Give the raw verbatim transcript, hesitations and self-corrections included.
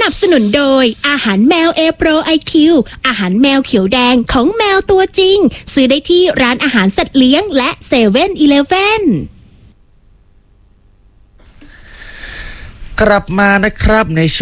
นับสนุนโดยอาหารแมว A Pro ไอ คิว อาหารแมวเขียวแดงของแมวตัวจริงซื้อได้ที่ร้านอาหารสัตว์เลี้ยงและเซเว่นอีเลฟเว่นกลับมานะครับใน